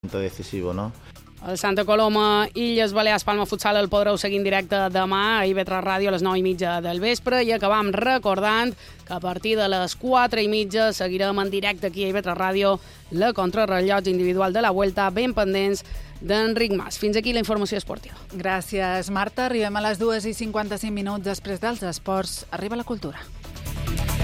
decisivo, ¿no? El Santa Coloma, Illes Balears, Palma Futsal el podreu seguir en directe demà a IB3 Ràdio a les 9:30 del vespre i acabam recordant que a partir de les 4:30 seguirem en directe aquí a IB3 Ràdio la contrarrellotge individual de la Vuelta, ben pendents d'Enric Mas. Fins aquí la informació esportiva. Gràcies, Marta. Arribem a les 2:55 després dels esports. Arriba la cultura.